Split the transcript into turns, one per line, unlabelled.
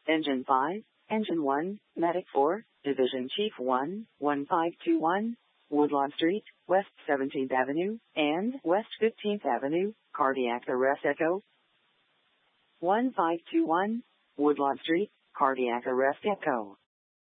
Engine 5, Engine 1, Medic 4, Division Chief 1, 1521, Woodlawn Street, West 17th Avenue, and West 15th Avenue, cardiac arrest echo. 1521, Woodlawn Street, cardiac arrest echo.